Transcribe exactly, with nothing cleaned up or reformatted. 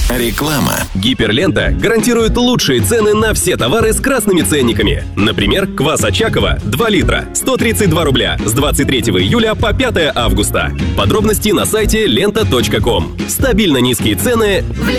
Реклама. Гиперлента гарантирует лучшие цены на все товары с красными ценниками. Например, квас Очакова два литра, сто тридцать два рубля с двадцать третьего июля по пятое августа. Подробности на сайте лента точка ком. Стабильно низкие цены